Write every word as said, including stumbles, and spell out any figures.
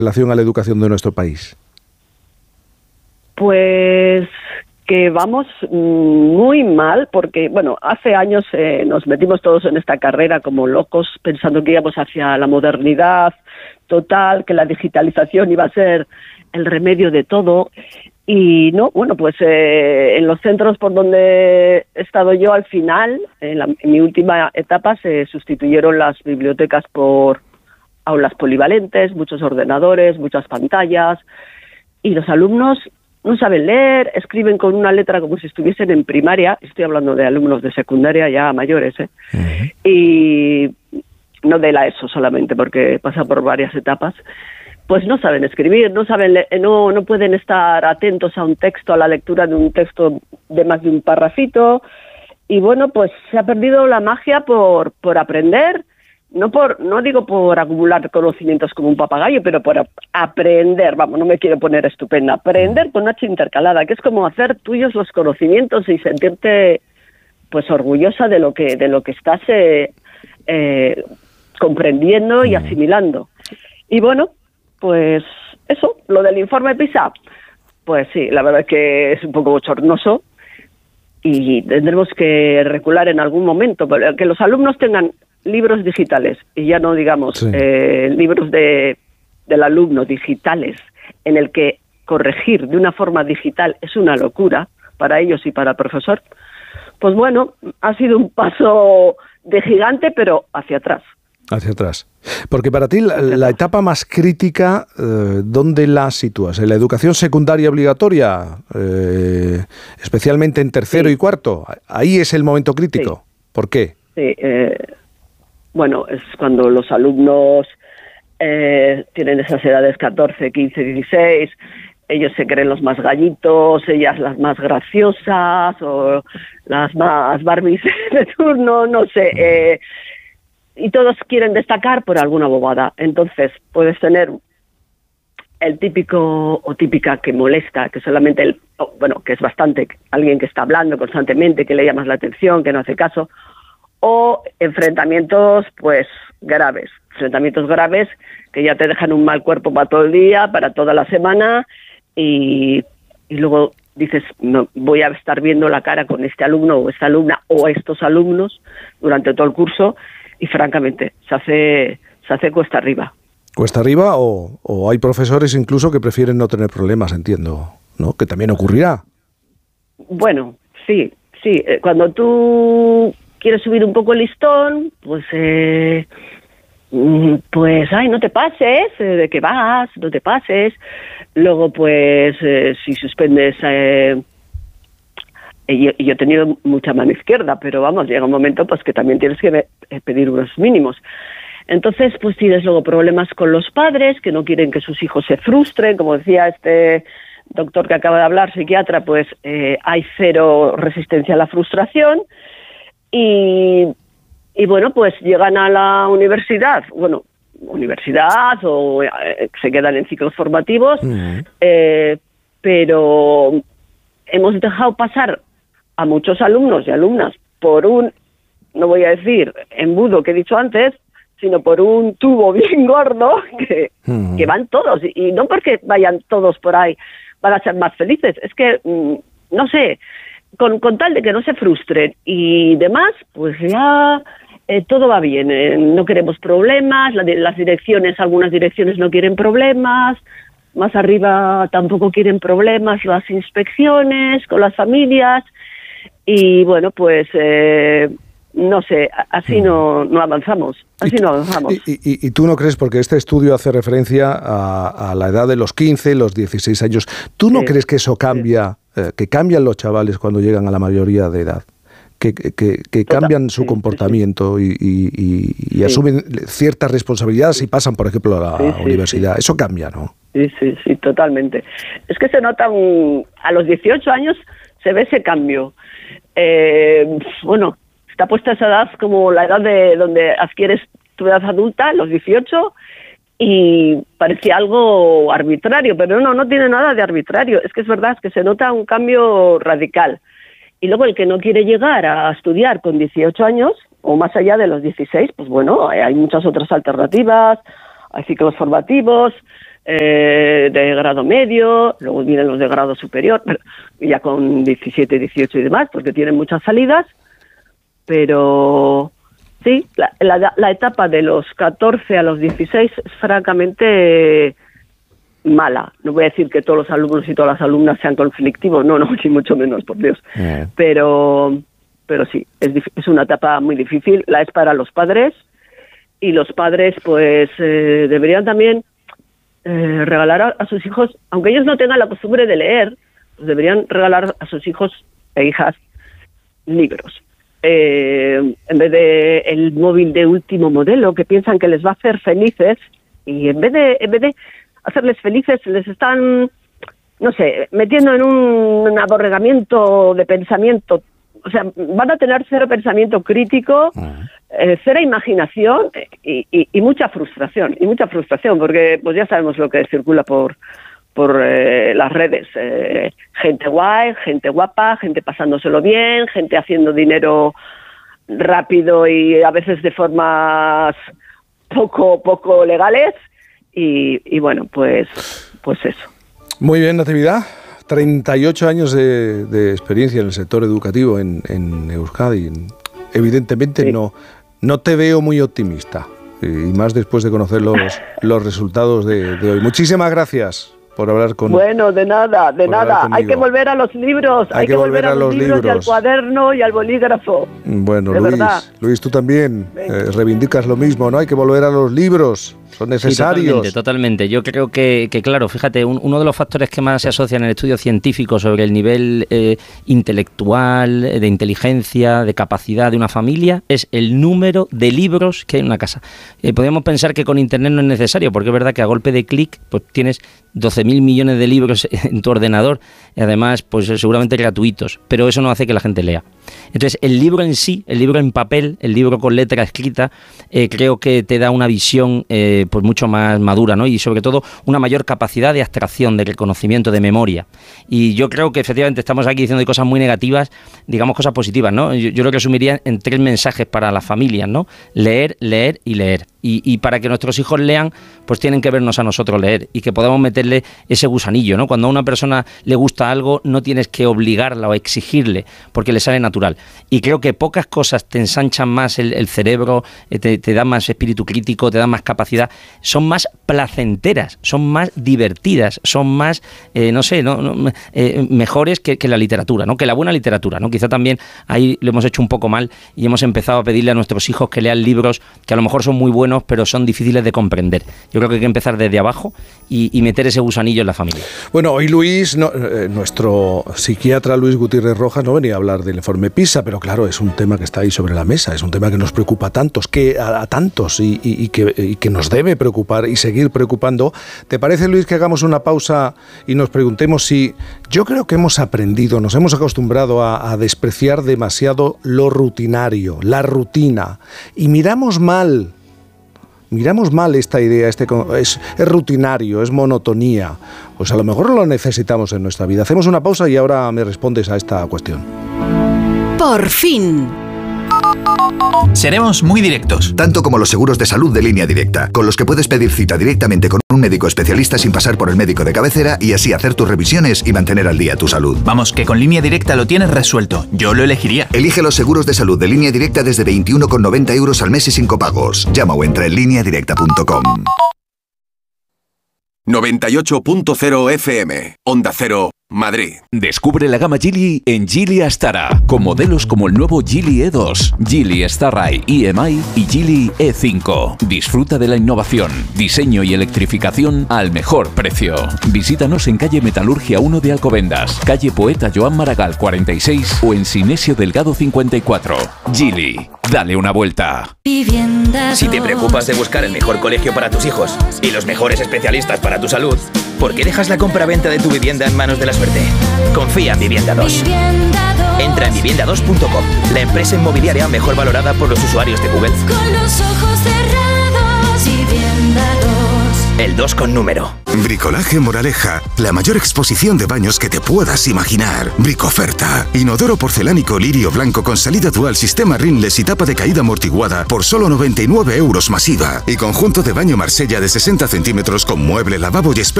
relación a la educación de nuestro país? Pues que vamos muy mal, porque, bueno, hace años eh, nos metimos todos en esta carrera como locos, pensando que íbamos hacia la modernidad total, que la digitalización iba a ser el remedio de todo, y no, bueno, pues eh, en los centros por donde he estado yo, al final, en, la, en mi última etapa, se sustituyeron las bibliotecas por aulas polivalentes, muchos ordenadores, muchas pantallas, y los alumnos no saben leer, escriben con una letra como si estuviesen en primaria. Estoy hablando de alumnos de secundaria ya mayores, ¿eh? Uh-huh. Y no de la ESO solamente, porque pasa por varias etapas. Pues no saben escribir, no saben le- no no pueden estar atentos a un texto, a la lectura de un texto de más de un parrafito. Y bueno, pues se ha perdido la magia por por aprender. No por, no digo por acumular conocimientos como un papagayo, pero por aprender, vamos, no me quiero poner estupenda, aprender con H intercalada, que es como hacer tuyos los conocimientos y sentirte pues orgullosa de lo que, de lo que estás eh, eh, comprendiendo y asimilando. Y bueno, pues eso, lo del informe PISA, pues sí, la verdad es que es un poco bochornoso y tendremos que recular en algún momento, que los alumnos tengan libros digitales, y ya no digamos sí. eh, libros de del alumno digitales, en el que corregir de una forma digital es una locura para ellos y para el profesor, pues bueno, ha sido un paso de gigante, pero hacia atrás. Hacia atrás. Porque para ti la, la etapa más crítica, eh, ¿dónde la sitúas? ¿En la educación secundaria obligatoria? Eh, especialmente en tercero sí. y cuarto. ¿Ahí es el momento crítico? Sí. ¿Por qué? Sí, eh, bueno, es cuando los alumnos eh, tienen esas edades catorce, quince, dieciséis, ellos se creen los más gallitos, ellas las más graciosas o las más Barbies de turno, no sé, eh, y todos quieren destacar por alguna bobada. Entonces puedes tener el típico o típica que molesta, que solamente, el, bueno, que es bastante, alguien que está hablando constantemente, que le llamas la atención, que no hace caso, o enfrentamientos pues graves, enfrentamientos graves que ya te dejan un mal cuerpo para todo el día, para toda la semana, y, y luego dices, no, voy a estar viendo la cara con este alumno o esta alumna o estos alumnos durante todo el curso, y francamente se hace se hace cuesta arriba. Cuesta arriba, o, o hay profesores incluso que prefieren no tener problemas, entiendo, ¿no? Que también ocurrirá. Bueno, sí, sí, cuando tú quieres subir un poco el listón, pues, eh, pues, ay, no te pases, eh, ¿de qué vas? No te pases. Luego, pues, eh, si suspendes, eh, y yo, yo he tenido mucha mano izquierda, pero vamos, llega un momento, pues, que también tienes que pedir unos mínimos. Entonces, pues, tienes luego problemas con los padres, que no quieren que sus hijos se frustren, como decía este doctor que acaba de hablar, psiquiatra, pues, eh, hay cero resistencia a la frustración. Y, y bueno, pues llegan a la universidad, bueno, universidad o eh, se quedan en ciclos formativos, uh-huh. eh, pero hemos dejado pasar a muchos alumnos y alumnas por un, no voy a decir embudo que he dicho antes, sino por un tubo bien gordo que, uh-huh. que van todos, y, y no porque vayan todos por ahí van a ser más felices, es que, mm, no sé, Con, con tal de que no se frustren y demás, pues ya eh, todo va bien. Eh, no queremos problemas, la, las direcciones, algunas direcciones no quieren problemas, más arriba tampoco quieren problemas las inspecciones con las familias, y bueno, pues eh, no sé, así no, no avanzamos. Así no avanzamos. Y, y, y tú no crees, porque este estudio hace referencia a, a la edad de los quince, los dieciséis años, ¿tú no sí, crees que eso cambia, sí. eh, que cambian los chavales cuando llegan a la mayoría de edad? Que, que, que cambian su sí, comportamiento sí, sí. y, y, y sí. asumen ciertas responsabilidades sí. y pasan, por ejemplo, a la sí, sí, universidad. Sí. Eso cambia, ¿no? Sí, sí, sí, totalmente. Es que se nota un, a los dieciocho años se ve ese cambio. Eh, bueno, está puesta esa edad como la edad de donde adquieres tu edad adulta, los dieciocho, y parecía algo arbitrario, pero no, no tiene nada de arbitrario. Es que es verdad, es que se nota un cambio radical. Y luego el que no quiere llegar a estudiar con dieciocho años, o más allá de los dieciséis, pues bueno, hay muchas otras alternativas, hay ciclos formativos, eh, de grado medio, luego vienen los de grado superior, pero ya con diecisiete, dieciocho y demás, porque tienen muchas salidas, pero sí, la, la, la etapa de los catorce a los dieciséis es francamente mala. No voy a decir que todos los alumnos y todas las alumnas sean conflictivos, no, no, ni mucho menos, por Dios. Yeah. Pero, pero sí, es, es una etapa muy difícil, la es para los padres, y los padres pues eh, deberían también eh, regalar a, a sus hijos, aunque ellos no tengan la costumbre de leer, pues deberían regalar a sus hijos e hijas libros. Eh, en vez de el móvil de último modelo, que piensan que les va a hacer felices, y en vez de, en vez de hacerles felices, les están, no sé, metiendo en un, un aborregamiento de pensamiento. O sea, van a tener cero pensamiento crítico, eh, cero imaginación y, y, y mucha frustración, y mucha frustración, porque pues ya sabemos lo que circula por por eh, las redes. Eh, gente guay, gente guapa, gente pasándoselo bien, gente haciendo dinero rápido y a veces de formas poco poco legales, y, y bueno, pues pues eso. Muy bien, Natividad. treinta y ocho años de, de experiencia en el sector educativo en, en Euskadi. Evidentemente sí. no, no te veo muy optimista, y más después de conocer los, los resultados de, de hoy. Muchísimas gracias por hablar con Bueno, de nada, de nada. Hay que volver a los libros, hay, hay que, que volver, volver a, a los libros, libros y al cuaderno y al bolígrafo. Bueno, de Luis, verdad. Luis, tú también eh, reivindicas lo mismo, ¿no? Hay que volver a los libros. Son necesarios. Sí, totalmente, totalmente. Yo creo que, que claro, fíjate, un, uno de los factores que más se asocia en el estudio científico sobre el nivel eh, intelectual, de inteligencia, de capacidad de una familia, es el número de libros que hay en una casa. Eh, podríamos pensar que con Internet no es necesario, porque es verdad que a golpe de clic pues tienes doce mil millones de libros en tu ordenador, y además pues seguramente gratuitos, pero eso no hace que la gente lea. Entonces, el libro en sí, el libro en papel, el libro con letra escrita, eh, creo que te da una visión eh, pues mucho más madura, ¿no? Y sobre todo una mayor capacidad de abstracción, de reconocimiento, de memoria. Y yo creo que efectivamente estamos aquí diciendo cosas muy negativas, digamos cosas positivas, ¿no? Yo, yo lo resumiría en tres mensajes para las familias, ¿no? Leer, leer y leer. Y, y para que nuestros hijos lean, pues tienen que vernos a nosotros leer y que podamos meterle ese gusanillo, ¿no? Cuando a una persona le gusta algo, no tienes que obligarla o exigirle, porque le sale natural. Y creo que pocas cosas te ensanchan más el, el cerebro, te, te dan más espíritu crítico, te dan más capacidad, son más placenteras, son más divertidas, son más, eh, no sé, no, no eh, mejores que, que la literatura, ¿no? Que la buena literatura, ¿no? Quizá también ahí lo hemos hecho un poco mal y hemos empezado a pedirle a nuestros hijos que lean libros que a lo mejor son muy buenos, pero son difíciles de comprender. Yo creo que hay que empezar desde abajo y, y meter ese gusanillo en la familia. Bueno, hoy Luis, no, eh, nuestro psiquiatra Luis Gutiérrez Rojas no venía a hablar del informe PISA, pero claro, es un tema que está ahí sobre la mesa, es un tema que nos preocupa a tantos, que a, a tantos y, y, y, que, y que nos debe preocupar y seguir preocupando. ¿Te parece, Luis, que hagamos una pausa y nos preguntemos si... Yo creo que hemos aprendido, nos hemos acostumbrado a, a despreciar demasiado lo rutinario, la rutina, y miramos mal... Miramos mal esta idea, este es, es rutinario, es monotonía. Pues a lo mejor lo necesitamos en nuestra vida. Hacemos una pausa y ahora me respondes a esta cuestión. Por fin. Seremos muy directos. Tanto como los seguros de salud de Línea Directa, con los que puedes pedir cita directamente con un médico especialista sin pasar por el médico de cabecera y así hacer tus revisiones y mantener al día tu salud. Vamos, que con Línea Directa lo tienes resuelto. Yo lo elegiría. Elige los seguros de salud de Línea Directa desde veintiuno con noventa euros al mes y sin copagos. Llama o entra en línea directa punto com. noventa y ocho punto cero F M, Onda Cero, Madrid. Descubre la gama Geely en Geely Astara, con modelos como el nuevo Geely E dos, Geely Starride E M I y Geely E cinco. Disfruta de la innovación, diseño y electrificación al mejor precio. Visítanos en calle Metalurgia uno de Alcobendas, calle Poeta Joan Maragall cuarenta y seis o en Sinesio Delgado cincuenta y cuatro. Geely, dale una vuelta. Si te preocupas de buscar el mejor colegio para tus hijos y los mejores especialistas para tu salud, ¿por qué dejas la compra-venta de tu vivienda en manos de la suerte? Confía en Vivienda dos. Entra en vivienda dos punto com, la empresa inmobiliaria mejor valorada por los usuarios de Google. Con los ojos cerrados, Vivienda dos. El dos con número. Bricolaje Moraleja, la mayor exposición de baños que te puedas imaginar. Bricoferta. Inodoro porcelánico Lirio blanco con salida dual, sistema rinless y tapa de caída amortiguada por solo noventa y nueve euros masiva. Y conjunto de baño Marsella de sesenta centímetros con mueble, lavabo y espejo